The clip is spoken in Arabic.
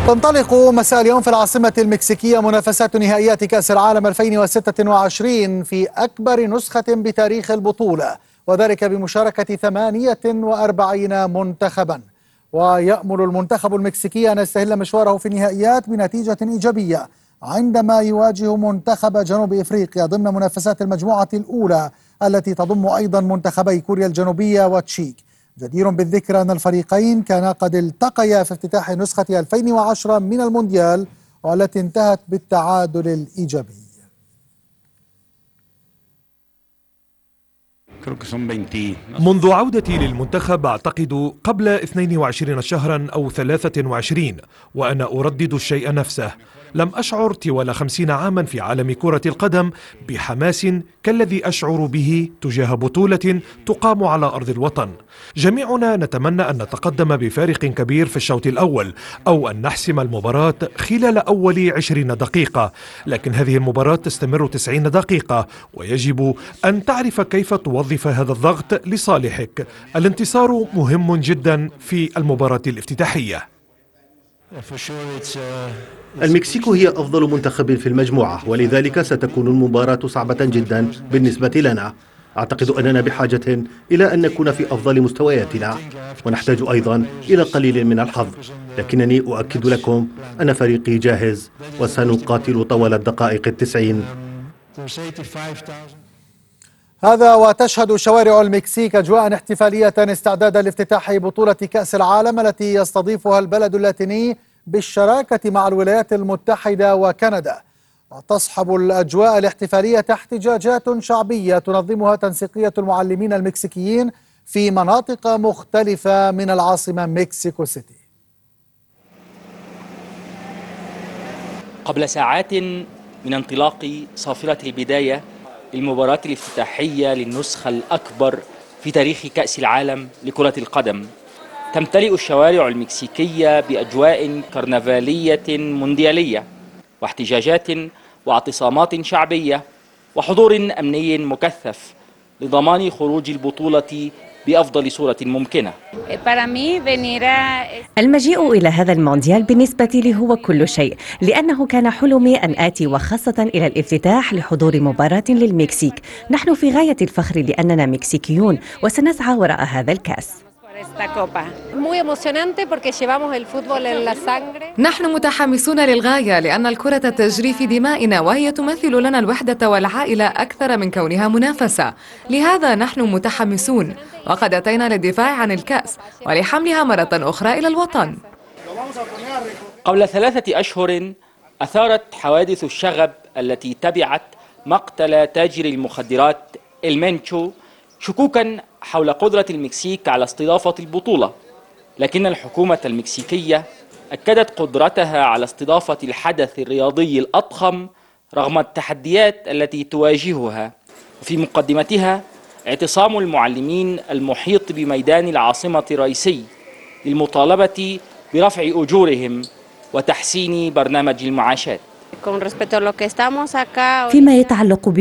تنطلق مساء اليوم في العاصمة المكسيكية منافسات نهائيات كأس العالم 2026 في أكبر نسخة بتاريخ البطولة، وذلك بمشاركة 48 منتخبا. ويأمل المنتخب المكسيكي أن يستهل مشواره في النهائيات بنتيجة إيجابية عندما يواجه منتخب جنوب إفريقيا ضمن منافسات المجموعة الأولى التي تضم أيضا منتخبي كوريا الجنوبية وتشيك. جدير بالذكر أن الفريقين كانا قد التقيا في افتتاح نسخة 2010 من المونديال والتي انتهت بالتعادل الإيجابي. منذ عودتي للمنتخب أعتقد قبل 22 شهرا أو 23، وأنا أردد الشيء نفسه. لم أشعر طوال 50 عاما في عالم كرة القدم بحماس كالذي أشعر به تجاه بطولة تقام على أرض الوطن. جميعنا نتمنى أن نتقدم بفارق كبير في الشوط الأول أو أن نحسم المباراة خلال أول 20 دقيقة، لكن هذه المباراة تستمر 90 دقيقة ويجب أن تعرف كيف توظف هذا الضغط لصالحك. الانتصار مهم جدا في المباراة الافتتاحية. المكسيك هي أفضل منتخب في المجموعة، ولذلك ستكون المباراة صعبة جدا بالنسبة لنا. أعتقد أننا بحاجة إلى أن نكون في أفضل مستوياتنا، ونحتاج أيضا إلى قليل من الحظ، لكنني أؤكد لكم أن فريقي جاهز وسنقاتل طوال الدقائق 90. هذا وتشهد شوارع المكسيك أجواء احتفالية استعدادا لافتتاح بطولة كأس العالم التي يستضيفها البلد اللاتيني بالشراكة مع الولايات المتحدة وكندا. وتصحب الأجواء الاحتفالية احتجاجات شعبية تنظمها تنسيقية المعلمين المكسيكيين في مناطق مختلفة من العاصمة مكسيكو سيتي. قبل ساعات من انطلاق صافرة البداية للمباراة الافتتاحية للنسخة الأكبر في تاريخ كأس العالم لكرة القدم، تمتلئ الشوارع المكسيكية بأجواء كرنفالية مونديالية واحتجاجات واعتصامات شعبية وحضور أمني مكثف لضمان خروج البطولة بأفضل صورة ممكنة. المجيء إلى هذا المونديال بالنسبة لي هو كل شيء، لأنه كان حلمي أن آتي وخاصة إلى الافتتاح لحضور مباراة للمكسيك. نحن في غاية الفخر لأننا مكسيكيون وسنسعى وراء هذا الكأس. نحن متحمسون للغاية لأن الكرة تجري في دمائنا، وهي تمثل لنا الوحدة والعائلة أكثر من كونها منافسة. لهذا نحن متحمسون، وقد أتينا للدفاع عن الكأس ولحملها مرة أخرى إلى الوطن. قبل 3 أشهر أثارت حوادث الشغب التي تبعت مقتل تاجر المخدرات المنشو شكوكا حول قدرة المكسيك على استضافة البطولة، لكن الحكومة المكسيكية أكدت قدرتها على استضافة الحدث الرياضي الأضخم رغم التحديات التي تواجهها، وفي مقدمتها اعتصام المعلمين المحيط بميدان العاصمة الرئيسي للمطالبة برفع أجورهم وتحسين برنامج المعاشات. فيما يتعلق